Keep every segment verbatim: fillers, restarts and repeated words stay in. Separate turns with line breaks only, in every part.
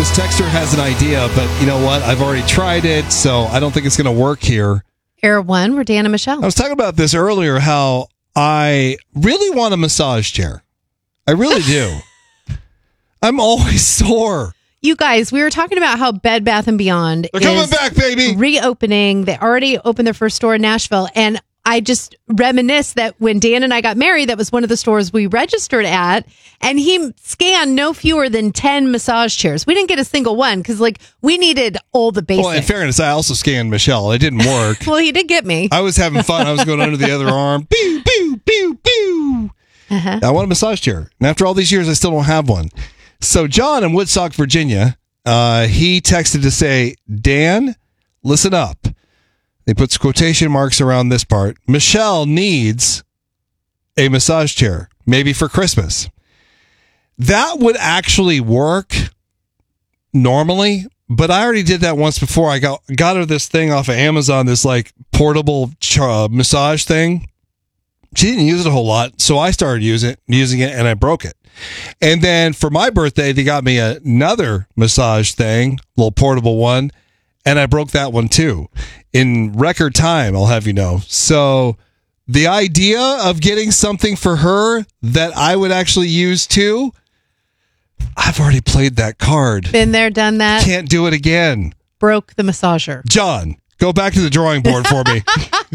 This texter has an idea, but you know what? I've already tried it, so I don't think it's going to work here.
Air One, we're Dan and Michelle.
I was talking about this earlier, how I really want a massage chair. I really do. I'm always sore.
You guys, we were talking about how Bed Bath and Beyond
They're
is
coming back, baby.
reopening. They already opened their first store in Nashville, and I just reminisce that when Dan and I got married, that was one of the stores we registered at, and he scanned no fewer than ten massage chairs. We didn't get a single one because, like, we needed all the basics.
Well, in fairness, I also scanned Michelle. It didn't work.
Well, he did get me.
I was having fun. I was going under the other arm. Pew, pew, pew, pew.
Uh-huh.
I want a massage chair. And after all these years, I still don't have one. So John in Woodstock, Virginia, uh, he texted to say, Dan, listen up. They put quotation marks around this part. Michelle needs a massage chair, maybe for Christmas. That would actually work normally, but I already did that once before. I got got her this thing off of Amazon, this like portable uh, massage thing. She didn't use it a whole lot, so I started using it, using it, and I broke it. And then for my birthday, they got me another massage thing, little portable one, and I broke that one too in record time, I'll have you know. So the idea of getting something for her that I would actually use too, I've already played that card.
Been there, done that.
Can't do it again.
Broke the massager.
John, go back to the drawing board for me.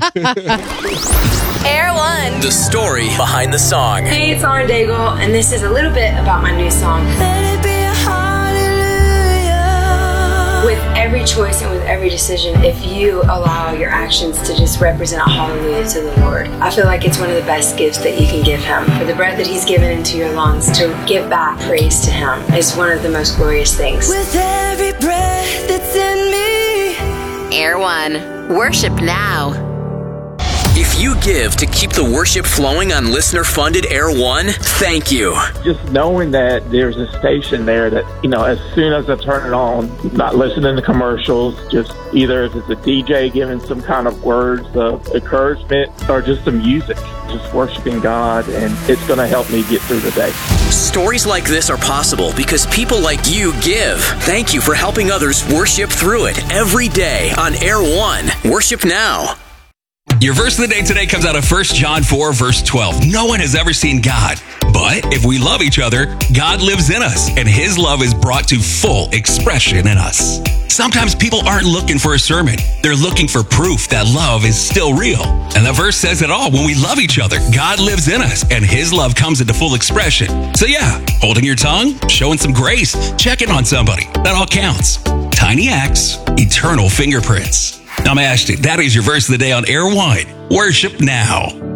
Air One.
The story behind the song.
Hey, it's Lauren Daigle, and this is a little bit about my new song. Let it be a hallelujah. With every choice and with every decision, if you allow your actions to just represent a hallelujah to the Lord, I feel like it's one of the best gifts that you can give Him. For the breath that He's given into your lungs, to give back praise to Him is one of the most glorious things.
With every breath that's in me. Air One. Worship now.
If you give to keep the worship flowing on listener-funded Air One, thank you.
Just knowing that there's a station there that, you know, as soon as I turn it on, not listening to commercials, just either if it's a D J giving some kind of words of encouragement or just some music, just worshiping God, and it's going to help me get through the day.
Stories like this are possible because people like you give. Thank you for helping others worship through it every day on Air One. Worship now.
Your verse of the day today comes out of First John four, verse twelve. No one has ever seen God, but if we love each other, God lives in us, and His love is brought to full expression in us. Sometimes people aren't looking for a sermon. They're looking for proof that love is still real. And the verse says it all. When we love each other, God lives in us, and His love comes into full expression. So yeah, holding your tongue, showing some grace, checking on somebody, that all counts. Tiny acts, eternal fingerprints. I'm Ashton. That is your verse of the day on Air One. Worship now.